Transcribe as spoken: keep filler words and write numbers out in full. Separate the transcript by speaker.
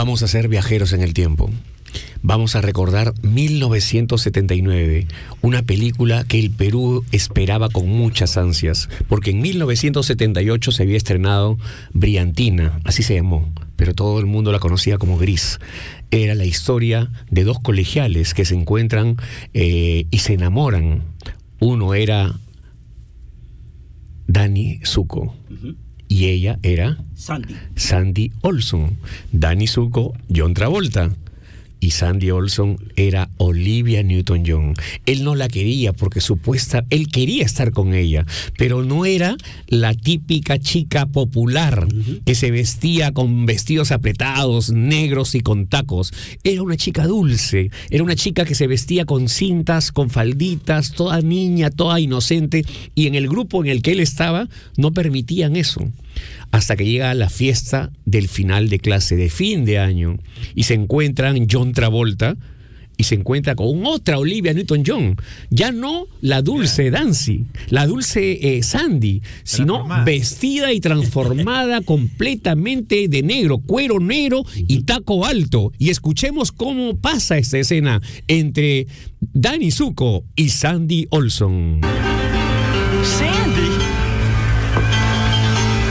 Speaker 1: Vamos a ser viajeros en el tiempo. Vamos a recordar mil novecientos setenta y nueve, una película que el Perú esperaba con muchas ansias, porque en mil novecientos setenta y ocho se había estrenado Brillantina, así se llamó, pero todo el mundo la conocía como Gris. Era la historia de dos colegiales que se encuentran eh, y se enamoran. Uno era Danny Zuko. Uh-huh. Y ella era
Speaker 2: Sandy.
Speaker 1: Sandy Olson. Danny Zuko, John Travolta. Y Sandy Olson era Olivia Newton-John. Él no la quería porque supuesta, él quería estar con ella, pero no era la típica chica popular uh-huh. que se vestía con vestidos apretados, negros y con tacos. Era una chica dulce, era una chica que se vestía con cintas, con falditas, toda niña, toda inocente, y en el grupo en el que él estaba no permitían eso. Hasta que llega la fiesta del final de clase, de fin de año, y se encuentran John Travolta y se encuentra con otra Olivia Newton-John. Ya no la dulce Dancy, la dulce eh, Sandy, sino vestida y transformada completamente de negro, cuero negro y taco alto. Y escuchemos cómo pasa esta escena entre Danny Zuko y Sandy Olson.
Speaker 3: Sí.